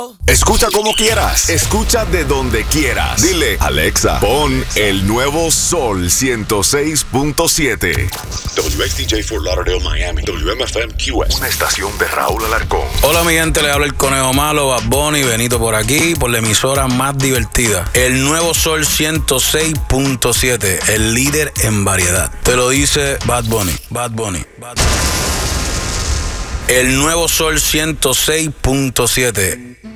Escucha como quieras, escucha de donde quieras. Dile, Alexa, pon el nuevo Sol 106.7. WXTJ Fort Lauderdale, Miami. WMFM QS. Una estación de Raúl Alarcón. Hola mi gente, le habla el Conejo Malo, Bad Bunny, Benito por aquí, por la emisora más divertida. El nuevo Sol 106.7, el líder en variedad. Te lo dice Bad Bunny, Bad Bunny, Bad Bunny. El nuevo Sol 106.7.